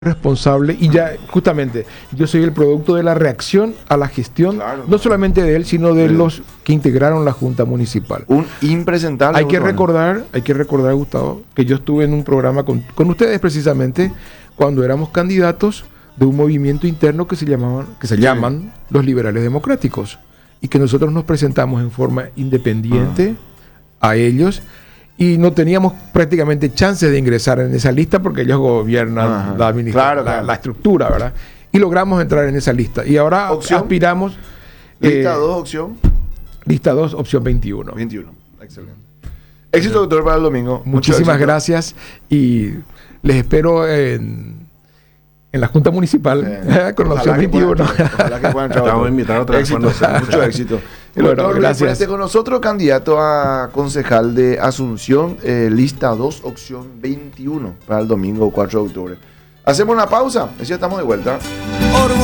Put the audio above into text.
responsable y ya justamente yo soy el producto de la reacción a la gestión, Claro, no solamente de él, sino de los que integraron la Junta Municipal. Un impresentable. Hay que recordar, Gustavo, que yo estuve en un programa con ustedes precisamente cuando éramos candidatos de un movimiento interno que se llaman los liberales democráticos y que nosotros nos presentamos en forma independiente a ellos. Y no teníamos prácticamente chances de ingresar en esa lista porque ellos gobiernan la administración, la estructura, ¿verdad? Y logramos entrar en esa lista. Y ahora aspiramos... Lista 2, opción. Lista 2, opción 21. 21, excelente. Éxito, doctor, para el domingo. Muchísimas gracias y les espero en la Junta Municipal con la opción 21. Ojalá que puedan trabajar. Estamos invitados otra vez. Mucho éxito. Bueno, gracias. Con nosotros, candidato a concejal de Asunción, lista 2, opción 21, para el domingo 4 de octubre. Hacemos una pausa, así estamos de vuelta.